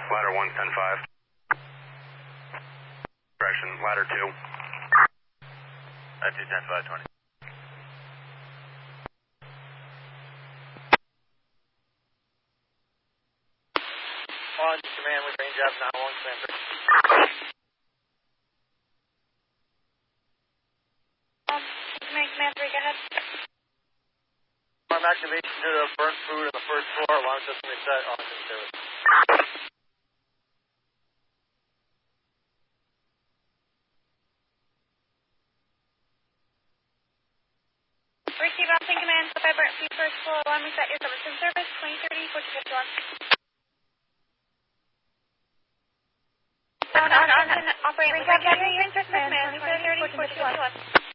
ladder 1, 10-5. Correction, ladder 2. 2, 10-5, 20. On command with range up, 9-1, command 3. Command 3, go ahead. Alarm activation due to burnt food on the first floor. Alarm system reset. On service. Receive Austin command. By burnt food first floor. Alarm reset. Your service in service. 2030, 4251. On, Austin. Operating. Recap. Command. 2030, 4251.